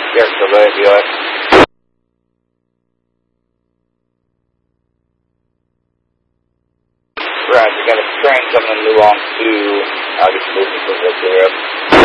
Yes, so go ahead, BOS. Right, we got a train coming along to, I'll get moving for the 0.